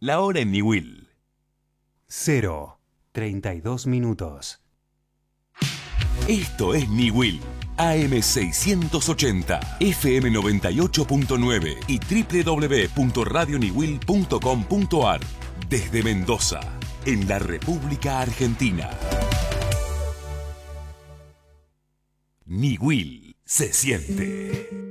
La hora en Niwil. 0:32. Esto es Niwil. AM680, FM98.9 y www.radioniwil.com.ar. Desde Mendoza, en la República Argentina. Niwil se siente.